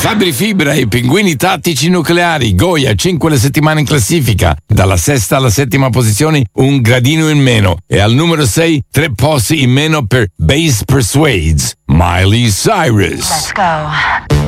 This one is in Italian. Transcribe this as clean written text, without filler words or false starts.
Fabri Fibra e i Pinguini Tattici Nucleari. Goya, 5 le settimane in classifica. Dalla sesta alla settima posizione, un gradino in meno. E al numero 6, 3 posti in meno per Bass Persuades. Miley Cyrus. Let's go.